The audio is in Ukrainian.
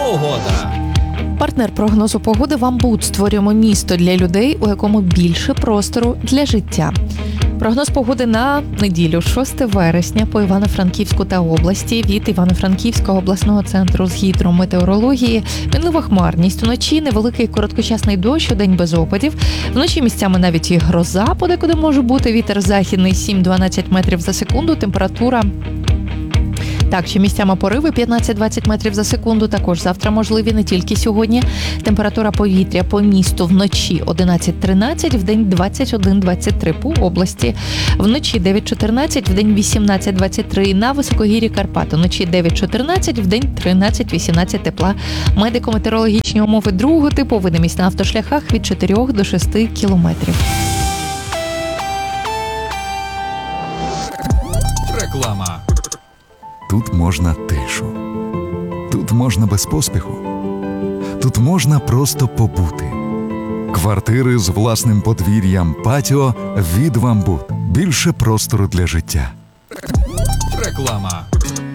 Погода. Партнер прогнозу погоди «Вамбуд». Створюємо місто для людей, у якому більше простору для життя. Прогноз погоди на неділю, 6 вересня, по Івано-Франківську та області. Від Івано-Франківського обласного центру з гідрометеорології. Мінлива хмарність. Уночі невеликий короткочасний дощ, удень без опадів. Вночі місцями навіть і гроза, подекуди може бути. Вітер західний 7-12 метрів за секунду. Температура... Так, ще місцями пориви 15-20 метрів за секунду. Також завтра можливі, не тільки сьогодні. Температура повітря по місту вночі 11-13, вдень 21-23 по області. Вночі 9-14, вдень 18-23 на високогір'ї Карпат. Вночі 9-14, вдень 13-18 тепла. Медико-метеорологічні умови другого типу. Видимість на автошляхах від 4 до 6 кілометрів. Реклама. Тут можна тишу. Тут можна без поспіху. Тут можна просто побути. Квартири з власним подвір'ям, патіо від «Вамбуд». Більше простору для життя. Реклама.